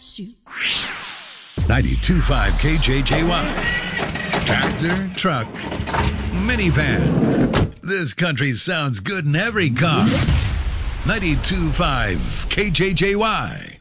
shoot. 92.5 KJJY. Tractor, truck, minivan. This country sounds good in every car. 92.5 KJJY.